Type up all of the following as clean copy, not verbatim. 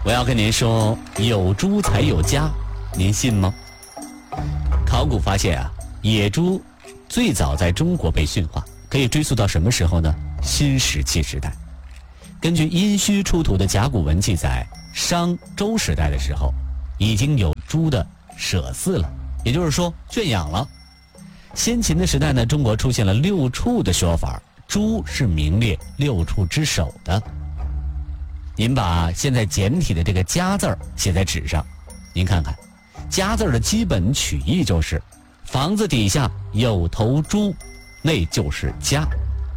我要跟您说，有猪才有家，您信吗？考古发现啊，野猪最早在中国被驯化，可以追溯到什么时候呢？新石器时代。根据殷墟出土的甲骨文记载，商周时代的时候，已经有猪的舍饲了，也就是说圈养了。先秦的时代呢，中国出现了六畜的说法，猪是名列六畜之首的。您把现在简体的这个家字儿写在纸上，您看看，家字儿的基本曲意就是房子底下有头猪，那就是家。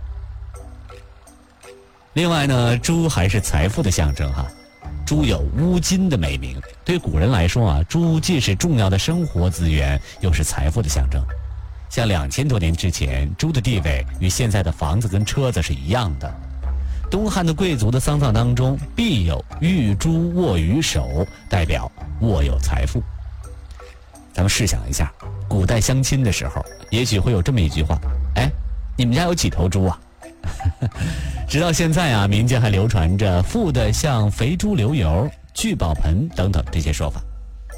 另外呢，猪还是财富的象征哈。猪有乌金的美名，对古人来说啊，猪既是重要的生活资源，又是财富的象征。像2000多年之前，猪的地位与现在的房子跟车子是一样的。东汉的贵族的丧葬当中，必有玉猪握于手，代表握有财富。咱们试想一下，古代相亲的时候，也许会有这么一句话：哎，你们家有几头猪啊？直到现在啊，民间还流传着富的像肥猪流油、聚宝盆等等这些说法。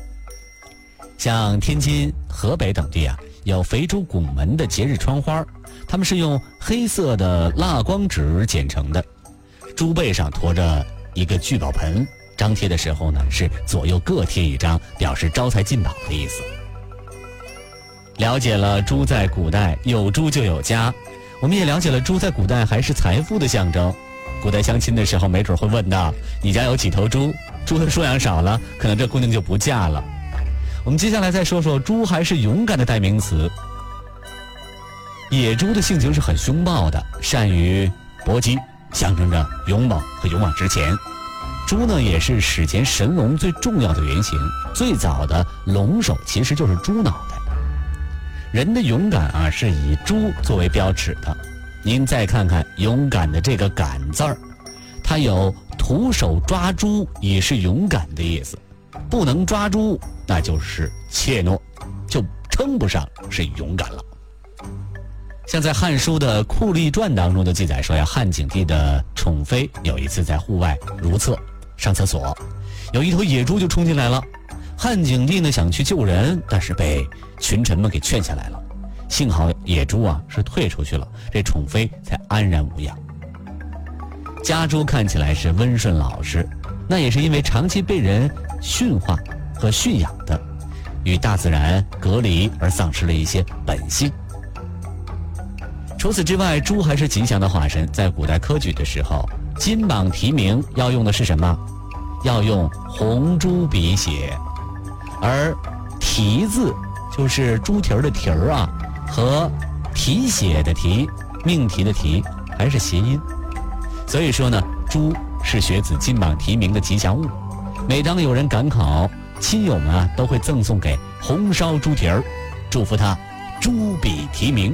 像天津、河北等地啊，有肥猪拱门的节日窗花，他们是用黑色的蜡光纸剪成的，猪背上驮着一个聚宝盆，张贴的时候呢，是左右各贴一张，表示招财进宝的意思。了解了猪在古代有猪就有家，我们也了解了猪在古代还是财富的象征。古代相亲的时候，没准会问到你家有几头猪，猪的数量少了，可能这姑娘就不嫁了。我们接下来再说说猪还是勇敢的代名词。野猪的性情是很凶暴的，善于搏击，象征着勇猛和勇往直前。猪呢，也是史前神龙最重要的原型，最早的龙首其实就是猪脑袋。人的勇敢啊，是以猪作为标尺的。您再看看勇敢的这个敢字儿，它有徒手抓猪也是勇敢的意思，不能抓猪那就是怯懦，就称不上是勇敢了。像在《汉书》的《酷吏传》当中的记载说呀，汉景帝的宠妃有一次在户外如厕上厕所，有一头野猪就冲进来了。汉景帝呢想去救人，但是被群臣们给劝下来了。幸好野猪啊是退出去了，这宠妃才安然无恙。家猪看起来是温顺老实，那也是因为长期被人驯化和驯养的，与大自然隔离而丧失了一些本性。除此之外，猪还是吉祥的化身。在古代科举的时候，金榜题名要用的是什么？要用红猪笔写，而题字就是猪蹄儿的蹄儿啊，和题写的题、命题的题还是谐音。所以说呢，猪是学子金榜题名的吉祥物。每当有人赶考，亲友们啊都会赠送给红烧猪蹄儿，祝福他猪笔题名。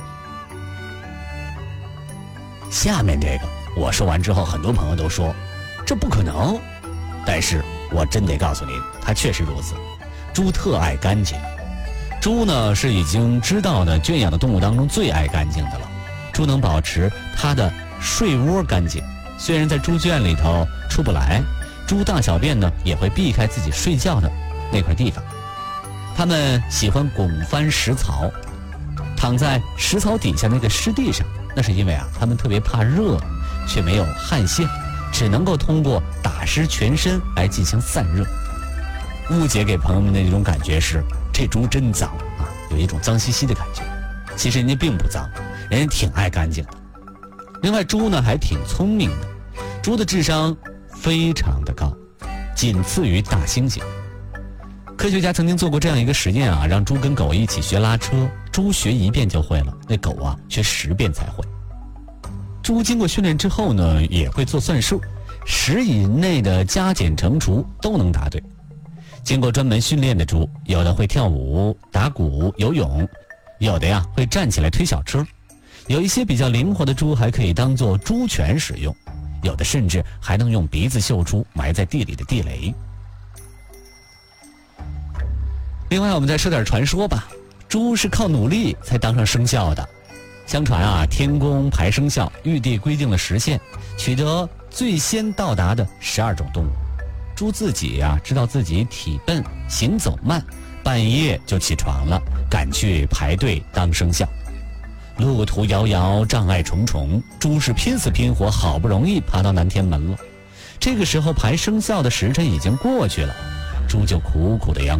下面这个我说完之后，很多朋友都说这不可能，但是我真得告诉您，它确实如此。猪特爱干净，猪呢是已经知道的圈养的动物当中最爱干净的了。猪能保持它的睡窝干净，虽然在猪圈里头出不来，猪大小便呢也会避开自己睡觉的那块地方。它们喜欢拱翻食槽，躺在食槽底下那个湿地上，那是因为啊它们特别怕热，却没有汗腺，只能够通过打湿全身来进行散热。误解给朋友们的那种感觉是这猪真脏啊，有一种脏兮兮的感觉。其实人家并不脏，人家挺爱干净的。另外，猪呢还挺聪明的，猪的智商非常的高，仅次于大猩猩。科学家曾经做过这样一个实验啊，让猪跟狗一起学拉车，猪学1遍就会了，那狗啊学10遍才会。猪经过训练之后呢，也会做算术，10以内的加减乘除都能答对。经过专门训练的猪，有的会跳舞、打鼓、游泳，有的呀会站起来推小车，有一些比较灵活的猪还可以当做猪拳使用，有的甚至还能用鼻子嗅出埋在地里的地雷。另外，我们再说点传说吧。猪是靠努力才当上生肖的。相传啊，天宫排生肖，玉帝规定了时限，取得最先到达的12种动物。 猪自己知道自己体笨行走慢，半夜就起床了，赶去排队当生肖。路途遥遥，障碍重重，猪是拼死拼活，好不容易爬到南天门了。这个时候排生肖的时辰已经过去了，猪就苦苦的央